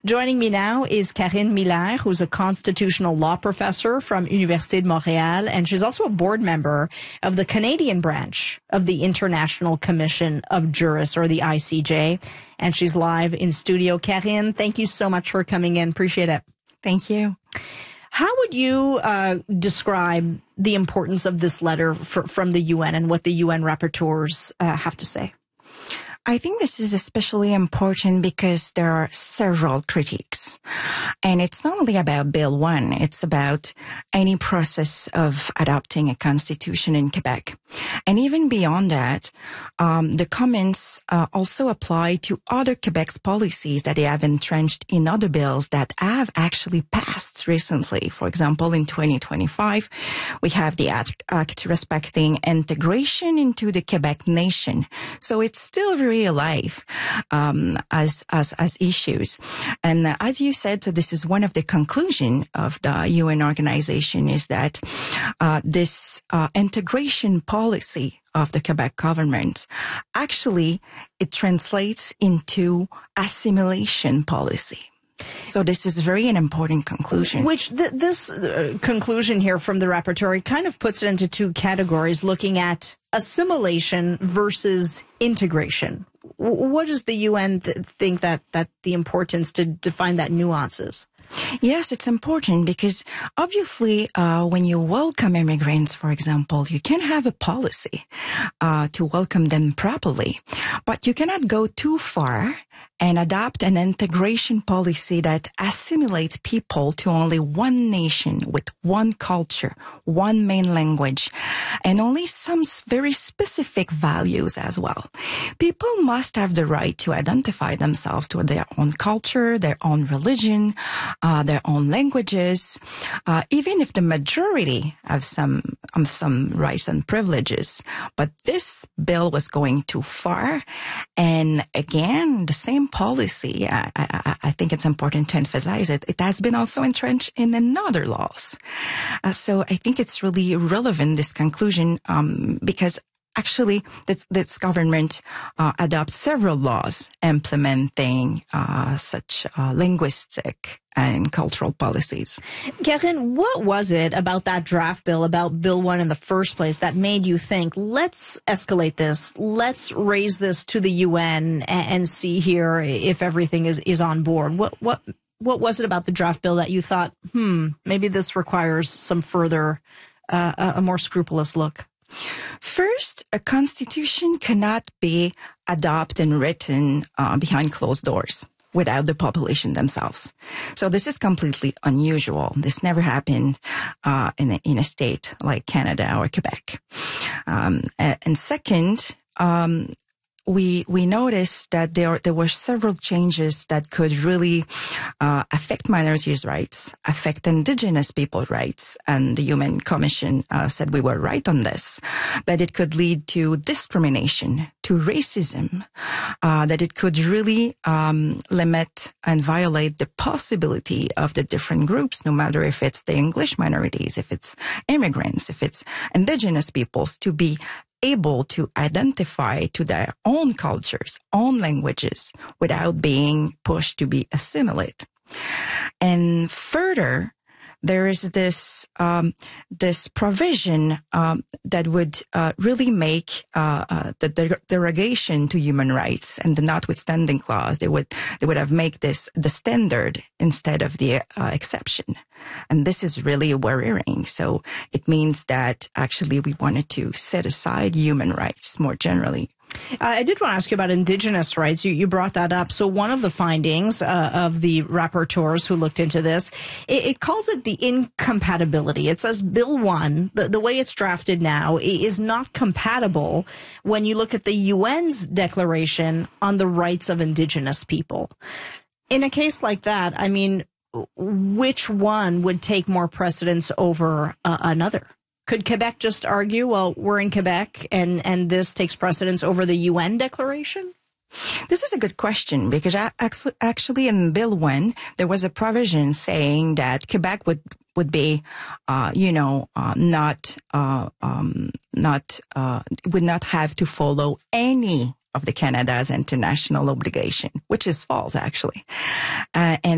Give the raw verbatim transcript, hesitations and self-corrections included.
Joining me now is Karine Miller, who's a constitutional law professor from Université de Montréal, and she's also a board member of the Canadian branch of the International Commission of Jurists, or the I C J. And she's live in studio. Karine, thank you so much for coming in. Appreciate it. Thank you. How would you uh, describe the importance of this letter for, from the U N and what the U N rapporteurs uh, have to say? I think this is especially important because there are several critiques. And it's not only about Bill one, it's about any process of adopting a constitution in Quebec. And even beyond that, um, the comments uh, also apply to other Quebec's policies that they have entrenched in other bills that have actually passed recently. For example, in twenty twenty-five, we have the Act, act respecting integration into the Quebec nation. So it's still very alive um, as as as issues. And uh, as you said, so this is one of the conclusion of the U N organization is that uh, this uh, integration policy of the Quebec government, actually it translates into assimilation policy. So this is very an important conclusion. Which th- this uh, conclusion here from the rapporteur kind of puts it into two categories, looking at assimilation versus integration. W- what does the U N th- think that, that the importance to define that nuance is? Yes, it's important because obviously uh, when you welcome immigrants, for example, you can have a policy uh, to welcome them properly, but you cannot go too far and adopt an integration policy that assimilates people to only one nation with one culture, one main language, and only some very specific values as well. People must have the right to identify themselves to their own culture, their own religion, uh, their own languages, uh, even if the majority have some, um, some rights and privileges. But this bill was going too far. And again, the same policy, I, I, I think it's important to emphasize it. It has been also entrenched in another laws. Uh, so I think it's really relevant, this conclusion, um, because actually this, this government uh, adopts several laws implementing uh, such uh, linguistic and cultural policies. Karine, what was it about that draft bill, about Bill one in the first place, that made you think, let's escalate this, let's raise this to the U N and, and see here if everything is, is on board? What, what, what was it about the draft bill that you thought, hmm, maybe this requires some further, uh, a more scrupulous look? First, a constitution cannot be adopted and written uh, behind closed doors without the population themselves. So this is completely unusual. This never happened uh, in, a, in a state like Canada or Quebec. Um, and second, um, we we noticed that there there were several changes that could really uh, affect minorities' rights, affect Indigenous people's rights, and the Human Commission uh, said we were right on this, that it could lead to discrimination, to racism, uh, that it could really um, limit and violate the possibility of the different groups, no matter if it's the English minorities, if it's immigrants, if it's Indigenous peoples, to be able to identify to their own cultures, own languages, without being pushed to be assimilate. And further, there is this um, this provision um, that would uh, really make uh, uh, the der- derogation to human rights and the notwithstanding clause. They would they would have made this the standard instead of the uh, exception, and this is really worrying. So it means that actually we wanted to set aside human rights more generally. Uh, I did want to ask you about Indigenous rights. You, you brought that up. So one of the findings uh, of the rapporteurs who looked into this, it, it calls it the incompatibility. It says Bill one, the, the way it's drafted now, is not compatible when you look at the U N's declaration on the rights of Indigenous people. In a case like that, I mean, which one would take more precedence over uh, another? Could Quebec just argue, well, we're in Quebec and, and this takes precedence over the U N declaration? This is a good question because actually in Bill one, there was a provision saying that Quebec would would be, uh, you know, uh, not, uh, um, not, uh, would not have to follow any of the Canada's international obligation, which is false, actually. Uh, and